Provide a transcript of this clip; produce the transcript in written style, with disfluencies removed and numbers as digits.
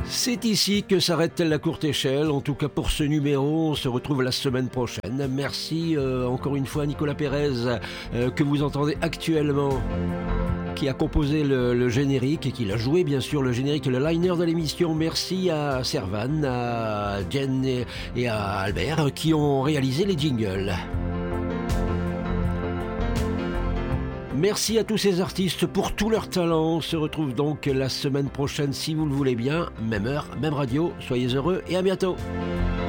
C'est ici que s'arrête la courte échelle, en tout cas pour ce numéro. On se retrouve la semaine prochaine. Merci encore une fois à Nicolas Pérez que vous entendez actuellement, qui a composé le générique et qui l'a joué bien sûr le générique, le liner de l'émission. Merci à Servan, à Jen et à Albert qui ont réalisé les jingles. Merci à tous ces artistes pour tout leur talent. On se retrouve donc la semaine prochaine si vous le voulez bien. Même heure, même radio. Soyez heureux et à bientôt.